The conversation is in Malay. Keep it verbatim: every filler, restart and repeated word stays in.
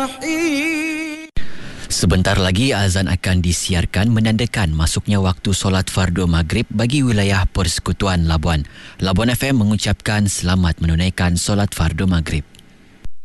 Sebentar lagi azan akan disiarkan menandakan masuknya waktu solat fardu maghrib bagi wilayah Persekutuan Labuan. Labuan F M mengucapkan selamat menunaikan solat fardu maghrib.